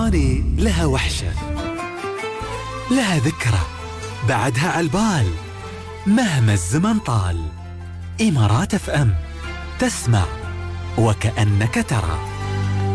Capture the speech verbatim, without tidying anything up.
أغاني لها وحشة، لها ذكرى بعدها عالبال مهما الزمن طال. إمارات اف ام، تسمع وكأنك ترى.